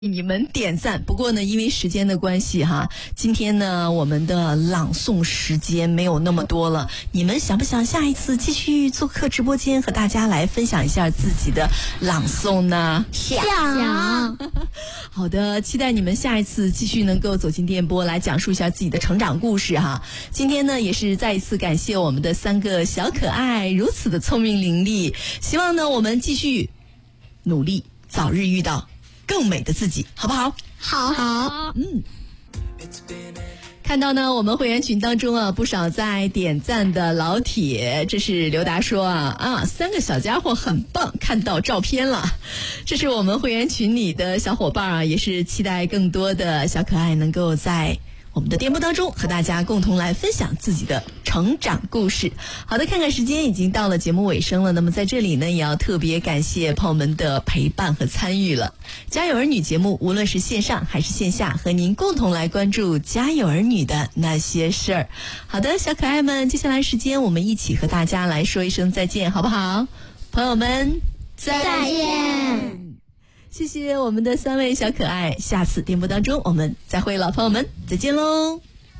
你们点赞。不过呢，因为时间的关系哈，今天呢我们的朗诵时间没有那么多了。你们想不想下一次继续做客直播间，和大家来分享一下自己的朗诵呢？ 想。 好的，期待你们下一次继续能够走进电波，来讲述一下自己的成长故事哈。今天呢，也是再一次感谢我们的3个小可爱如此的聪明伶俐，希望呢我们继续努力，早日遇到更美的自己，好不好？ 好。 看到呢我们会员群当中啊，不少在点赞的老铁。这是刘达说3个小家伙很棒，看到照片了。这是我们会员群里的小伙伴啊，也是期待更多的小可爱能够在我们的电波当中和大家共同来分享自己的成长故事。好的，看看时间已经到了节目尾声了，那么在这里呢也要特别感谢朋友们的陪伴和参与了。家有儿女节目无论是线上还是线下，和您共同来关注家有儿女的那些事儿。好的，小可爱们，接下来时间我们一起和大家来说一声再见，好不好？朋友们再见。 谢谢我们的3位小可爱，下次电波当中我们再会了，朋友们再见喽。